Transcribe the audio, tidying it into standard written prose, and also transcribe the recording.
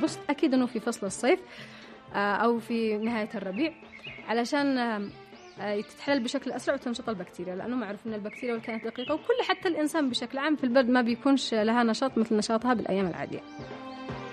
البسط أكيد أنه في فصل الصيف أو في نهاية الربيع، علشان تتحلل بشكل أسرع وتنشط البكتيريا، لأنه معروف أن البكتيريا والكائنات الدقيقة وكل حتى الإنسان بشكل عام في البرد ما بيكونش لها نشاط مثل نشاطها بالأيام العادية.